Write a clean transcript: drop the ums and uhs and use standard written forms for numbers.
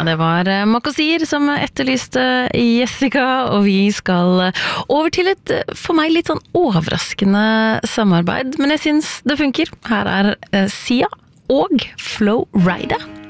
det var Makosir som etterlyste Jessica, og vi skal over til et for meg litt sånn overraskende samarbeid, men jeg synes det funker. Her Sia og Flow Rida.